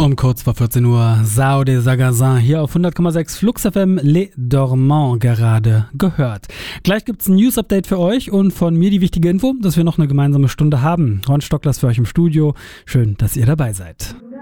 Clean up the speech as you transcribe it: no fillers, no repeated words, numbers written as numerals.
Um kurz vor 14 Uhr, Sao de Sagazin hier auf 100,6 Flux FM Les Dormants gerade gehört. Gleich gibt's ein News-Update für euch und von mir die wichtige Info, dass wir noch eine gemeinsame Stunde haben. Ron Stockler ist für euch im Studio. Schön, dass ihr dabei seid.